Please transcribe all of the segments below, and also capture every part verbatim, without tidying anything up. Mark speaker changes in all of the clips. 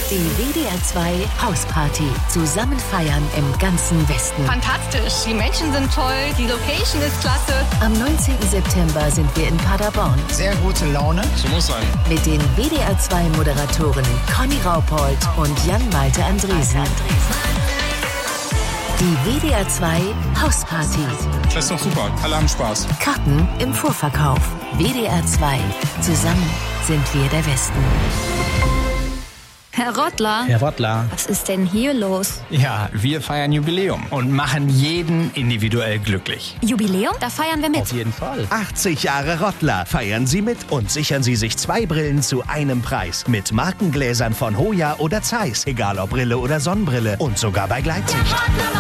Speaker 1: Die W D R zwei Hausparty. Zusammen feiern im ganzen Westen.
Speaker 2: Fantastisch. Die Menschen sind toll. Die Location ist klasse.
Speaker 1: Am neunzehnten September sind wir in Paderborn.
Speaker 3: Sehr gute Laune.
Speaker 4: So muss sein.
Speaker 1: Mit den W D R zwei Moderatoren Conny Raupold und Jan-Malte Andresen. Die W D R zwei Hausparty.
Speaker 4: Das ist doch super. Alle haben Spaß.
Speaker 1: Karten im Vorverkauf. W D R zwei. Zusammen sind wir der Westen.
Speaker 5: Herr Rottler.
Speaker 6: Herr Rottler.
Speaker 5: Was ist denn hier los?
Speaker 6: Ja, wir feiern Jubiläum und machen jeden individuell glücklich.
Speaker 5: Jubiläum? Da feiern wir mit.
Speaker 6: Auf jeden Fall.
Speaker 7: achtzig Jahre Rottler. Feiern Sie mit und sichern Sie sich zwei Brillen zu einem Preis. Mit Markengläsern von Hoya oder Zeiss. Egal ob Brille oder Sonnenbrille. Und sogar bei Gleitsicht.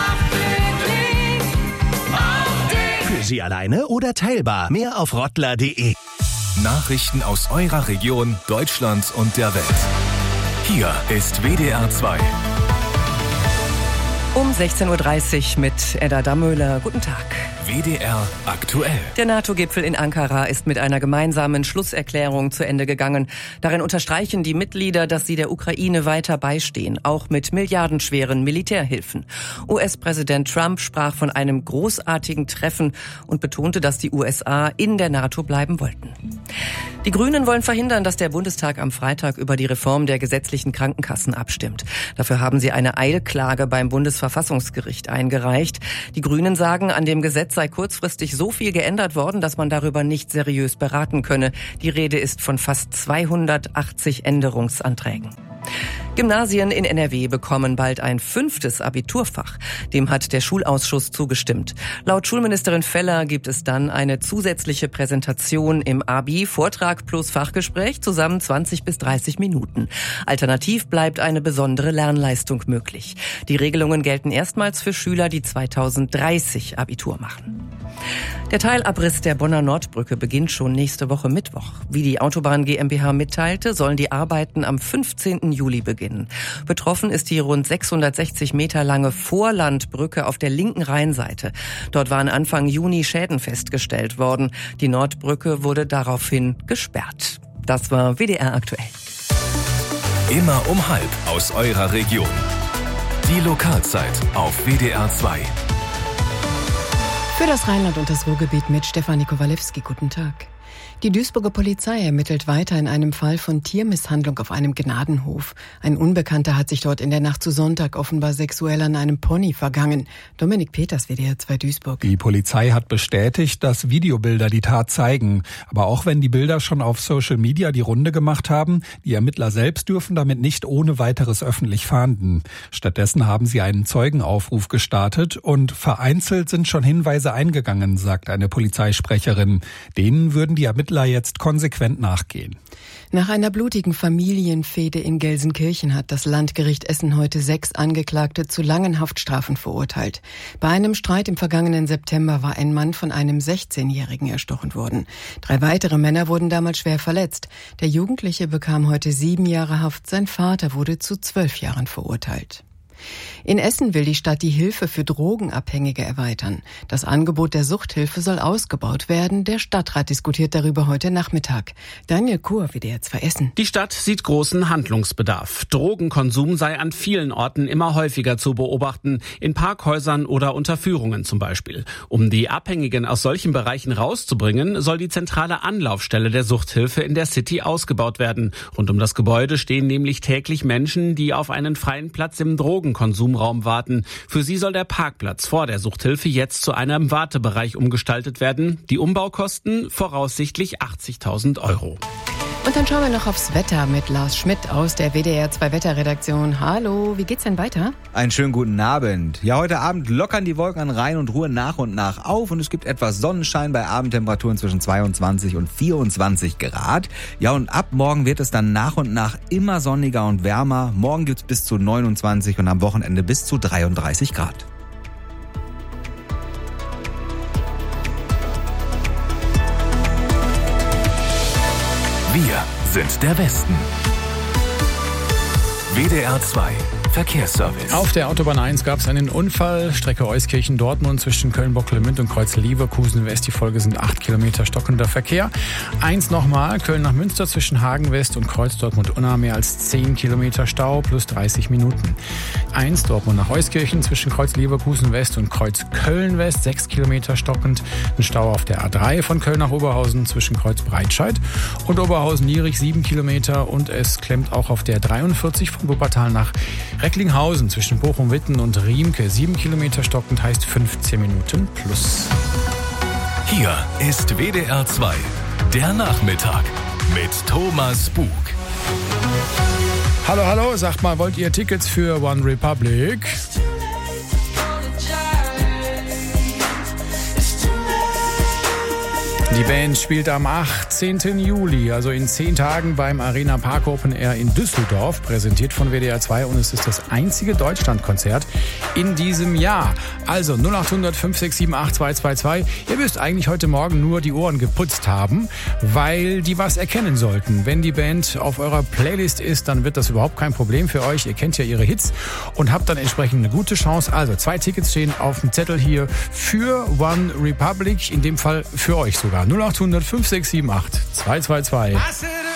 Speaker 7: Für Sie alleine oder teilbar. Mehr auf rottler punkt de.
Speaker 8: Nachrichten aus eurer Region, Deutschland und der Welt. Hier ist W D R zwei.
Speaker 9: Um sechzehn Uhr dreißig mit Edda Dammöhler. Guten Tag.
Speaker 8: W D R aktuell.
Speaker 9: Der NATO-Gipfel in Ankara ist mit einer gemeinsamen Schlusserklärung zu Ende gegangen. Darin unterstreichen die Mitglieder, dass sie der Ukraine weiter beistehen, auch mit milliardenschweren Militärhilfen. U S-Präsident Trump sprach von einem großartigen Treffen und betonte, dass die U S A in der NATO bleiben wollten. Die Grünen wollen verhindern, dass der Bundestag am Freitag über die Reform der gesetzlichen Krankenkassen abstimmt. Dafür haben sie eine Eilklage beim Bundesverfassungsgericht eingereicht. Die Grünen sagen, an dem Gesetz sei kurzfristig so viel geändert worden, dass man darüber nicht seriös beraten könne. Die Rede ist von fast zweihundertachtzig Änderungsanträgen. Gymnasien in N R W bekommen bald ein fünftes Abiturfach. Dem hat der Schulausschuss zugestimmt. Laut Schulministerin Feller gibt es dann eine zusätzliche Präsentation im Abi, Vortrag plus Fachgespräch, zusammen zwanzig bis dreißig Minuten. Alternativ bleibt eine besondere Lernleistung möglich. Die Regelungen gelten erstmals für Schüler, die zweitausenddreißig Abitur machen. Der Teilabriss der Bonner Nordbrücke beginnt schon nächste Woche Mittwoch. Wie die Autobahn GmbH mitteilte, sollen die Arbeiten am fünfzehnten Juli beginnen. Betroffen ist die rund sechshundertsechzig Meter lange Vorlandbrücke auf der linken Rheinseite. Dort waren Anfang Juni Schäden festgestellt worden. Die Nordbrücke wurde daraufhin gesperrt. Das war W D R aktuell.
Speaker 8: Immer um halb aus eurer Region. Die Lokalzeit auf W D R zwei.
Speaker 10: Für das Rheinland und das Ruhrgebiet mit Stefanie Kowalewski. Guten Tag. Die Duisburger Polizei ermittelt weiter in einem Fall von Tiermisshandlung auf einem Gnadenhof. Ein Unbekannter hat sich dort in der Nacht zu Sonntag offenbar sexuell an einem Pony vergangen. Dominik Peters, W D R zwei Duisburg.
Speaker 11: Die Polizei hat bestätigt, dass Videobilder die Tat zeigen. Aber auch wenn die Bilder schon auf Social Media die Runde gemacht haben, die Ermittler selbst dürfen damit nicht ohne weiteres öffentlich fahnden. Stattdessen haben sie einen Zeugenaufruf gestartet und vereinzelt sind schon Hinweise eingegangen, sagt eine Polizeisprecherin. Denen würden die Ermittler jetzt konsequent nachgehen.
Speaker 10: Nach einer blutigen Familienfehde in Gelsenkirchen hat das Landgericht Essen heute sechs Angeklagte zu langen Haftstrafen verurteilt. Bei einem Streit im vergangenen September war ein Mann von einem sechzehnjährigen erstochen worden. Drei weitere Männer wurden damals schwer verletzt. Der Jugendliche bekam heute sieben Jahre Haft. Sein Vater wurde zu zwölf Jahren verurteilt. In Essen will die Stadt die Hilfe für Drogenabhängige erweitern. Das Angebot der Suchthilfe soll ausgebaut werden. Der Stadtrat diskutiert darüber heute Nachmittag. Daniel Kur, W D R zwei Essen.
Speaker 12: Die Stadt sieht großen Handlungsbedarf. Drogenkonsum sei an vielen Orten immer häufiger zu beobachten, in Parkhäusern oder Unterführungen zum Beispiel. Um die Abhängigen aus solchen Bereichen rauszubringen, soll die zentrale Anlaufstelle der Suchthilfe in der City ausgebaut werden. Rund um das Gebäude stehen nämlich täglich Menschen, die auf einen freien Platz im Drogenkonsumraum warten. Für sie soll der Parkplatz vor der Suchthilfe jetzt zu einem Wartebereich umgestaltet werden. Die Umbaukosten voraussichtlich achtzigtausend Euro.
Speaker 10: Und dann schauen wir noch aufs Wetter mit Lars Schmidt aus der W D R zwei Wetterredaktion. Hallo, wie geht's denn weiter?
Speaker 13: Einen schönen guten Abend. Ja, heute Abend lockern die Wolken an Rhein und Ruhr nach und nach auf und es gibt etwas Sonnenschein bei Abendtemperaturen zwischen zweiundzwanzig und vierundzwanzig Grad. Ja, und ab morgen wird es dann nach und nach immer sonniger und wärmer. Morgen gibt's bis zu neunundzwanzig und am Wochenende bis zu dreiunddreißig Grad.
Speaker 8: Wir sind der Westen. W D R zwei Verkehrsservice.
Speaker 3: Auf der Autobahn eins gab es einen Unfall. Strecke Euskirchen-Dortmund zwischen Köln-Bocklemünd und Kreuz-Leverkusen West. Die Folge sind acht Kilometer stockender Verkehr. eins nochmal, Köln nach Münster zwischen Hagen West und Kreuz Dortmund-Unna mehr als zehn Kilometer Stau plus dreißig Minuten. eins Dortmund nach Euskirchen zwischen Kreuz-Leverkusen West und Kreuz-Köln West, sechs Kilometer stockend. Ein Stau auf der A drei von Köln nach Oberhausen zwischen Kreuz-Breitscheid und Oberhausen-Niering, sieben Kilometer. Und es klemmt auch auf der dreiundvierzig von Wuppertal nach Recklinghausen zwischen Bochum-Witten und Riemke, sieben Kilometer stockend, heißt fünfzehn Minuten plus.
Speaker 8: Hier ist W D R zwei, der Nachmittag mit Thomas Bug.
Speaker 3: Hallo, hallo, sagt mal, wollt ihr Tickets für One Republic? Die Band spielt am achtzehnten Juli, also in zehn Tagen beim Arena Park Open Air in Düsseldorf, präsentiert von W D R zwei, und es ist das einzige Deutschlandkonzert in diesem Jahr. Also null acht hundert fünf sechs sieben acht zwei zwei zwei. Ihr müsst eigentlich heute Morgen nur die Ohren geputzt haben, weil die was erkennen sollten. Wenn die Band auf eurer Playlist ist, dann wird das überhaupt kein Problem für euch. Ihr kennt ja ihre Hits und habt dann entsprechend eine gute Chance. Also zwei Tickets stehen auf dem Zettel hier für One Republic, in dem Fall für euch sogar. null acht hundert fünf sechs sieben acht zwei zwei zwei.